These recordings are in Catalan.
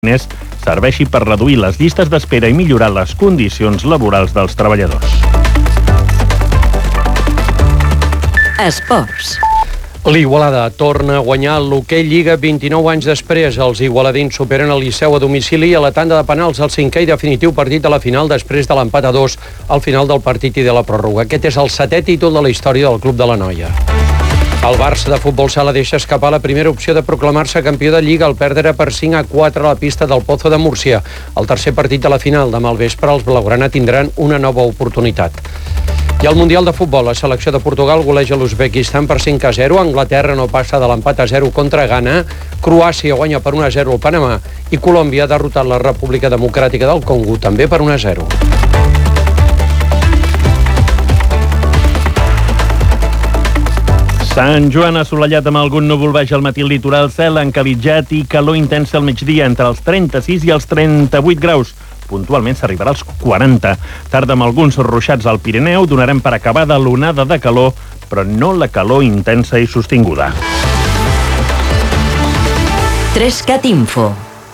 serveixi per reduir les llistes d'espera i millorar les condicions laborals dels treballadors. Esports. L'Igualada torna a guanyar l'Hoquei Lliga 29 anys després. Els igualadins superen el Liceu a domicili a la tanda de penals al cinquè i definitiu partit de la final després de l'empat a 2 al final del partit i de la pròrroga. Aquest és el 7è títol de la història del Club de la Noia. El Barça de futbol sala deixa escapar la primera opció de proclamar-se campió de Lliga al perdre per 5-4 a la pista del Pozo de Múrcia. El tercer partit de la final, demà al vespre, els blaugrana tindran una nova oportunitat. I al Mundial de Futbol, la selecció de Portugal goleja l'Uzbekistan per 5-0. Anglaterra no passa de l'empat a 0 contra Ghana. Croàcia guanya per 1-0 al Panamà. I Colòmbia ha derrotat la República Democràtica del Congo també per 1-0. Sant Joan assolellat amb algun núvol baix al matí al litoral, cel encalitjat i calor intensa al migdia entre els 36 i els 38 graus. Puntualment s'arribarà als 40. Tarda amb alguns ruixats al Pirineu, donarem per acabada l'onada de calor, però no la calor intensa i sostinguda. 3CAT Info.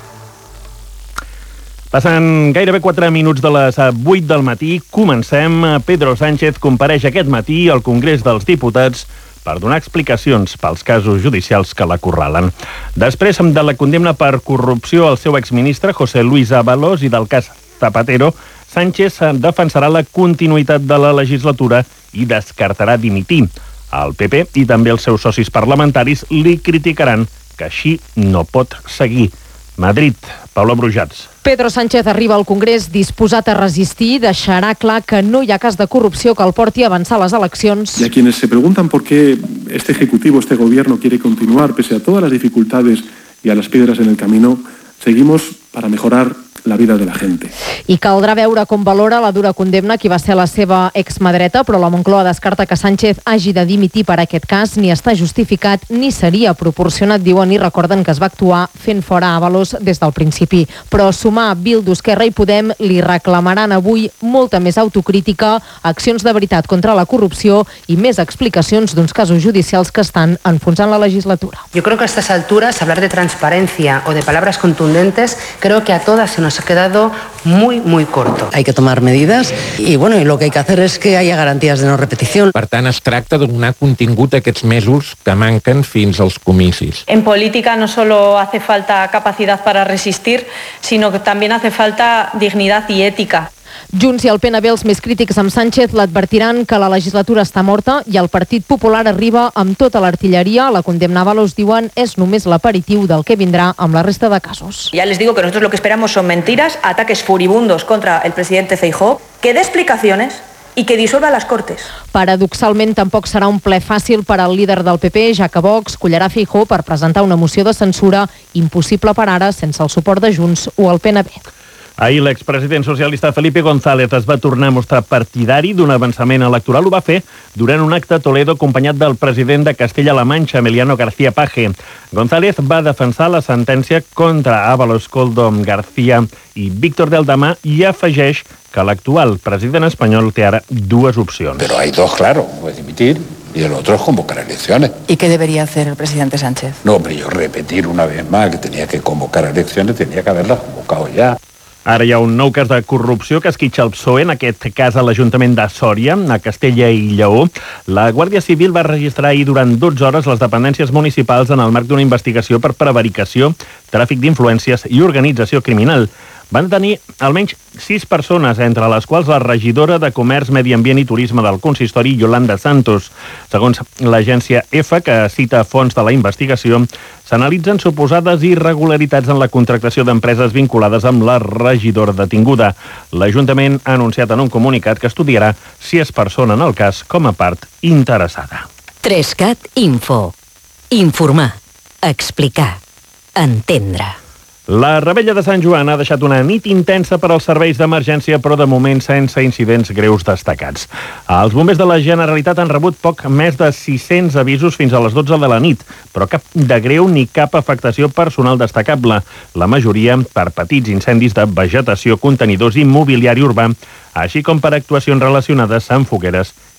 Passant gairebé 4 minuts de les 8 del matí, comencem. Pedro Sánchez compareix aquest matí al Congrés dels Diputats per donar explicacions pels casos judicials que l'acorralen. Després de la condemna per corrupció al seu exministre José Luis Ábalos i del cas Zapatero, Sánchez defensarà la continuïtat de la legislatura i descartarà dimitir. El PP i també els seus socis parlamentaris li criticaran que així no pot seguir. Madrid, Paula Brujats. Pedro Sánchez arriba al Congrés disposat a resistir i deixarà clar que no hi ha cas de corrupció que el porti a avançar les eleccions. Y a quienes se preguntan por qué este Ejecutivo, este Gobierno quiere continuar pese a todas las dificultades y a las piedras en el camino, seguimos para mejorar la vida de la gente. I caldrà veure com valora la dura condemna qui va ser la seva exmadreta, però la Moncloa descarta que Sánchez hagi de dimitir per aquest cas, ni està justificat ni seria proporcionat, diuen, i recorden que es va actuar fent fora Ábalos des del principi. Però sumar Bildu, Esquerra i Podem li reclamaran avui molta més autocrítica, accions de veritat contra la corrupció i més explicacions d'uns casos judicials que estan enfonsant la legislatura. Yo creo que a estas alturas hablar de transparencia o de palabras contundentes, creo que a todas se nos ha quedado muy corto. Hay que tomar medidas y bueno, y lo que hay que hacer es que haya garantías de no repetición. Per tant, es tracta de donar contingut a aquests mesos que manquen fins als comicis. En política no solo hace falta capacidad para resistir, sino que también hace falta dignidad y ética. Junts i el PNB, els més crítics amb Sánchez, l'advertiran que la legislatura està morta i el Partit Popular arriba amb tota l'artilleria. La condemna Ábalos, diuen, és només l'aperitiu del que vindrà amb la resta de casos. Ya les digo que nosotros lo que esperamos son mentiras, ataques furibundos contra el presidente Feijóo, que dé explicaciones i que dissolva les Cortes. Paradoxalment, tampoc serà un ple fàcil per al líder del PP, ja que Vox collarà Feijóo per presentar una moció de censura impossible per ara sense el suport de Junts o el PNB. Ahir l'expresident socialista Felipe González es va tornar a mostrar partidari d'un avançament electoral. Ho va fer durant un acte a Toledo acompanyat del president de Castella-La Manxa, Emiliano García Paje. González va defensar la sentència contra Ábalos, Koldo, García i Víctor del Dama i afegeix que l'actual president espanyol té ara dues opcions. Pero hay dos, claro, puede dimitir y el otro es convocar elecciones. ¿Y qué debería hacer el presidente Sánchez? No, hombre, yo repetir una vez más que tenía que convocar elecciones, tenía que haberlas convocado ya. Ara hi ha un nou cas de corrupció que esquitxa el PSOE, en aquest cas a l'Ajuntament de Sòria, a Castella i Lleó. La Guàrdia Civil va registrar ahir durant 12 hores les dependències municipals en el marc d'una investigació per prevaricació, tràfic d'influències i organització criminal. Van tenir almenys 6 persones, entre les quals la regidora de Comerç, Medi Ambient i Turisme del consistori, Yolanda Santos. Segons l'agència EFA, que cita fons de la investigació, s'analitzen suposades irregularitats en la contractació d'empreses vinculades amb la regidora detinguda. L'Ajuntament ha anunciat en un comunicat que estudiarà si es persona en el cas com a part interessada. 3CAT Info. Informar, explicar, entendre. La Revetlla de Sant Joan ha deixat una nit intensa per als serveis d'emergència, però de moment sense incidents greus destacats. Els bombers de la Generalitat han rebut poc més de 600 avisos fins a les 12 de la nit, però cap de greu ni cap afectació personal destacable. La majoria per petits incendis de vegetació, contenidors i mobiliari urbà, així com per actuacions relacionades amb fogueres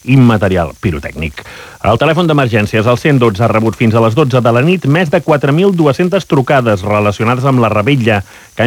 i material pirotècnic. El telèfon d'emergències, el 112, ha rebut fins a les 12 de la nit més de 4.200 trucades relacionades amb la revetlla que han